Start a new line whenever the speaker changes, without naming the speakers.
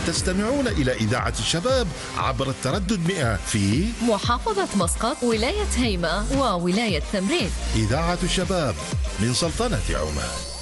تستمعون إلى إذاعة الشباب عبر التردد 100 في
محافظة مسقط، ولاية هيمة، وولاية تمرين.
إذاعة الشباب من سلطنة عمان.